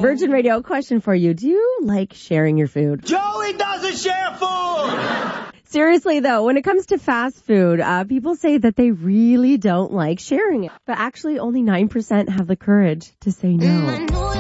Virgin Radio, question for you. Do you like sharing your food? Joey doesn't share food! Seriously, though, when it comes to fast food, people say that they really don't like sharing it. But actually, only 9% have the courage to say no.